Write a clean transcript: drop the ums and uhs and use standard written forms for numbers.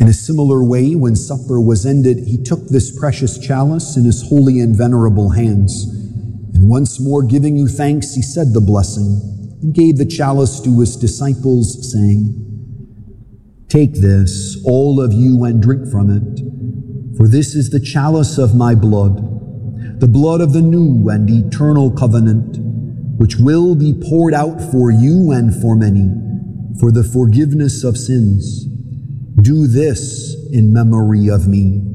In a similar way, when supper was ended, he took this precious chalice in his holy and venerable hands, and once more giving you thanks, he said the blessing, and gave the chalice to his disciples, saying, "Take this, all of you, and drink from it, for this is the chalice of my blood, the blood of the new and eternal covenant, which will be poured out for you and for many, for the forgiveness of sins. Do this in memory of me."